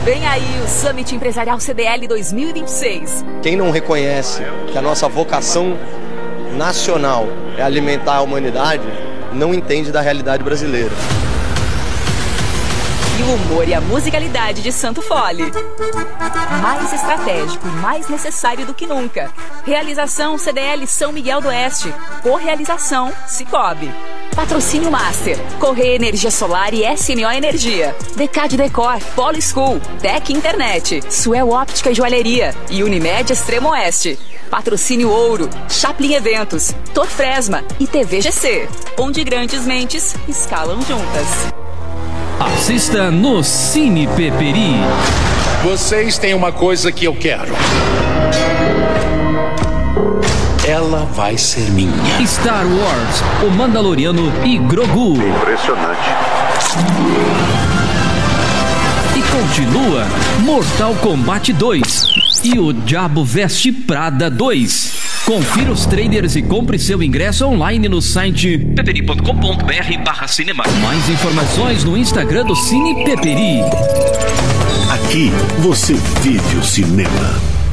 Vem aí o Summit Empresarial CDL 2026. Quem não reconhece que a nossa vocação nacional é alimentar a humanidade, não entende da realidade brasileira. E o humor e a musicalidade de Santo Fole. Mais estratégico e mais necessário do que nunca. Realização CDL São Miguel do Oeste. Correalização Cicobi. Patrocínio Master, Correia Energia Solar e SNO Energia, Decade Decor, Polo School, Tec Internet, Suel Óptica e Joalheria e Unimed Extremo Oeste. Patrocínio Ouro, Chaplin Eventos, Torfresma e TVGC, onde grandes mentes escalam juntas. Assista no Cine Peperi. Vocês têm uma coisa que eu quero. Ela vai ser minha. Star Wars, O Mandaloriano e Grogu. Impressionante. E continua Mortal Kombat 2 e O Diabo Veste Prada 2. Confira os trailers e compre seu ingresso online no site peperi.com.br/cinema. Mais informações no Instagram do Cine Peperi. Aqui você vive o cinema.